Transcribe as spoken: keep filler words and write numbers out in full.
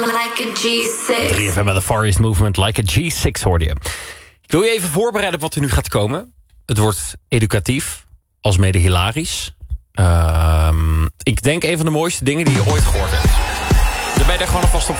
Like a G zes. drie F M met de Far East Movement, Like a G zes hoorde je. Ik wil je even voorbereiden op wat er nu gaat komen. Het wordt educatief, alsmede hilarisch. Uh, ik denk een van de mooiste dingen die je ooit gehoord hebt. Daar ben je er gewoon alvast op